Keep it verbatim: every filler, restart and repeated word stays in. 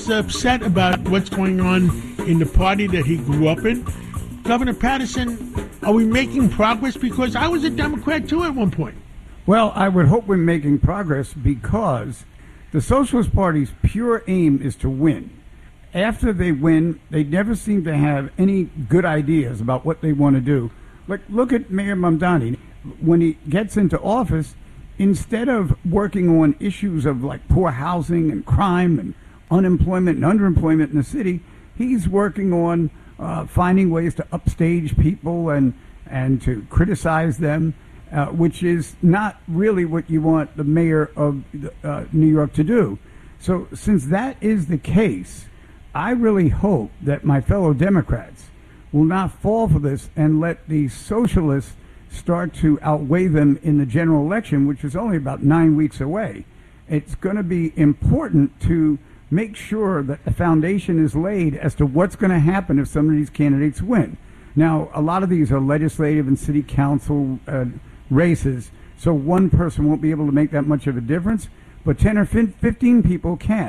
is upset about what's going on in the party that he grew up in. Governor Paterson, are we making progress? Because I was a Democrat too at one point. Well, I would hope we're making progress because the Socialist Party's pure aim is to win. After they win, they never seem to have any good ideas about what they want to do. Like, look at Mayor Mamdani. When he gets into office, instead of working on issues of like poor housing and crime and unemployment and underemployment in the city, he's working on uh, finding ways to upstage people and, and to criticize them, uh, which is not really what you want the mayor of uh, New York to do. So since that is the case, I really hope that my fellow Democrats will not fall for this and let the socialists start to outweigh them in the general election, which is only about nine weeks away. It's going to be important to make sure that the foundation is laid as to what's going to happen if some of these candidates win. Now, a lot of these are legislative and city council uh, races, so one person won't be able to make that much of a difference, but ten or fifteen people can.